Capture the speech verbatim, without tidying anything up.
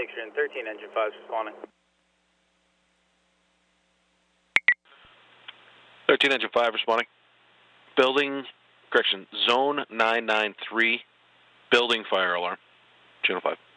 Lakes, you're in thirteen, engine five responding. thirteen, engine five responding. Building, correction, zone nine nine three, building fire alarm. Channel five.